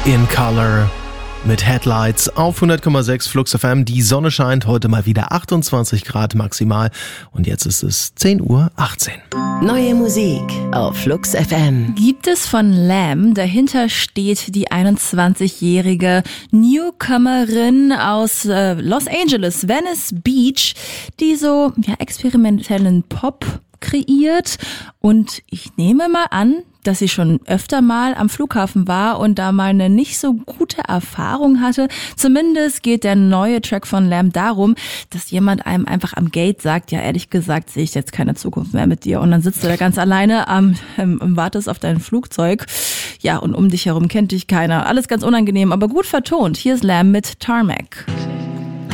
In Color mit Headlights auf 100,6 Flux FM. Die Sonne scheint, heute mal wieder 28 Grad maximal und jetzt ist es 10:18 Uhr. Neue Musik auf Flux FM. Gibt es von Lamb. Dahinter steht die 21-jährige Newcomerin aus Los Angeles, Venice Beach, die so experimentellen Pop kreiert. Und ich nehme mal an, dass sie schon öfter mal am Flughafen war und da mal eine nicht so gute Erfahrung hatte. Zumindest geht der neue Track von Lamb darum, dass jemand einem einfach am Gate sagt, ja, ehrlich gesagt sehe ich jetzt keine Zukunft mehr mit dir. Und dann sitzt du da ganz alleine wartest auf dein Flugzeug. Ja, und um dich herum kennt dich keiner. Alles ganz unangenehm, aber gut vertont. Hier ist Lamb mit Tarmac.